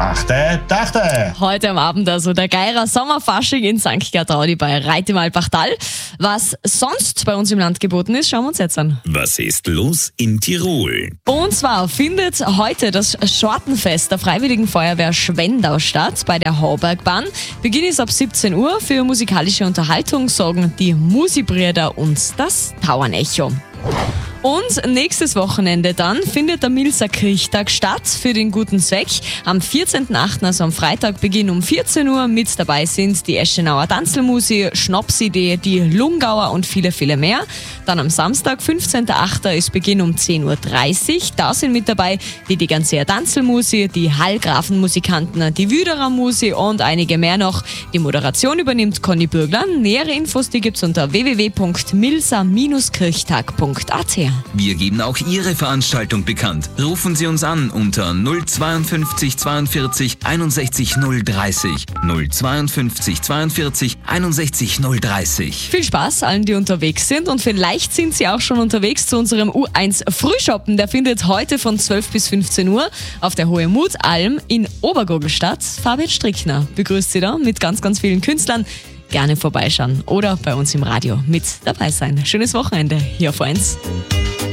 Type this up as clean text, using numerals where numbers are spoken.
Dachte. Heute am Abend also der Geirer Sommerfasching in St. Gertraudi bei Reit im Alpachtal. Was sonst bei uns im Land geboten ist, schauen wir uns jetzt an. Was ist los in Tirol? Und zwar findet heute das Schortenfest der Freiwilligen Feuerwehr Schwendau statt bei der Haubergbahn. Beginn ist ab 17 Uhr. Für musikalische Unterhaltung sorgen die Musibrüder und das Tauernecho. Und nächstes Wochenende dann findet der Milser Kirchtag statt für den guten Zweck. Am 14.8., also am Freitag, Beginn um 14 Uhr. Mit dabei sind die Eschenauer Tanzelmusi, Schnapsidee, die Lungauer und viele, viele mehr. Dann am Samstag, 15.8., ist Beginn um 10.30 Uhr. Da sind mit dabei die Degernseer Tanzelmusi, die Hallgrafenmusikanten, die Wüderer Musi und einige mehr noch. Die Moderation übernimmt Conny Bürgler. Nähere Infos, die gibt's unter www.milser-kirchtag.at. Wir geben auch Ihre Veranstaltung bekannt. Rufen Sie uns an unter 052 42 61 030. 052 42 61 030. Viel Spaß allen, die unterwegs sind, und vielleicht sind Sie auch schon unterwegs zu unserem U1 Frühschoppen. Der findet heute von 12 bis 15 Uhr auf der Hohe Mutalm in Obergurgl statt. Fabian Strickner begrüßt Sie da mit ganz, ganz vielen Künstlern. Gerne vorbeischauen oder bei uns im Radio mit dabei sein. Schönes Wochenende hier auf 1.